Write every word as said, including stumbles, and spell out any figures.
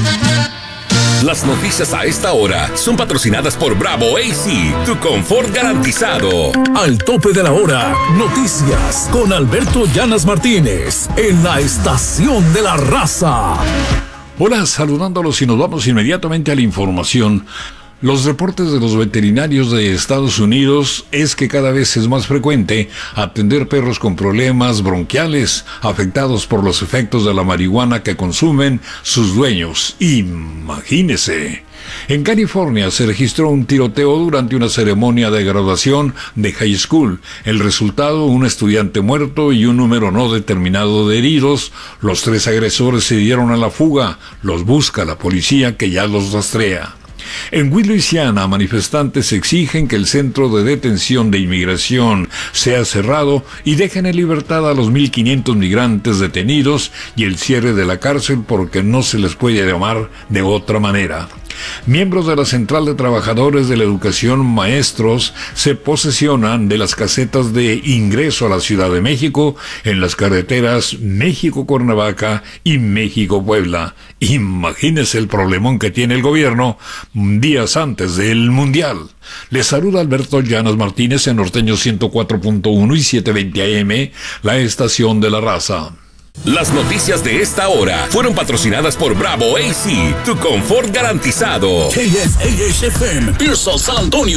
Las noticias a esta hora son patrocinadas por Bravo A C, tu confort garantizado. Al tope de la hora, noticias con Alberto Llanas Martínez en la Estación de la Raza. Hola, saludándolos y nos vamos inmediatamente a la información. Los reportes de los veterinarios de Estados Unidos es que cada vez es más frecuente atender perros con problemas bronquiales afectados por los efectos de la marihuana que consumen sus dueños. Imagínese. En California se registró un tiroteo durante una ceremonia de graduación de high school. El resultado, un estudiante muerto y un número no determinado de heridos. Los tres agresores se dieron a la fuga. Los busca la policía, que ya los rastrea. En Luisiana, manifestantes exigen que el centro de detención de inmigración sea cerrado y dejen en libertad a los mil quinientos migrantes detenidos y el cierre de la cárcel porque no se les puede llamar de otra manera. Miembros de la Central de Trabajadores de la Educación, maestros, se posesionan de las casetas de ingreso a la Ciudad de México en las carreteras México-Cuernavaca y México-Puebla. Imagínese el problemón que tiene el gobierno días antes del Mundial. Les saluda Alberto Llanas Martínez en Norteño ciento cuatro punto uno y setecientos veinte A M, la Estación de la Raza. Las noticias de esta hora fueron patrocinadas por Bravo A C, tu confort garantizado. K S A H F M, Pearsall, San Antonio.